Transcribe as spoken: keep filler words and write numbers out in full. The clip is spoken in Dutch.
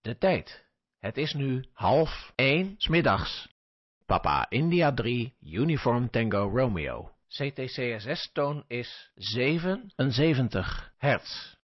De tijd. Het is nu half één 's middags. Papa India drie, Uniform Tango Romeo. C T C S S-toon is zevenenzeventig hertz.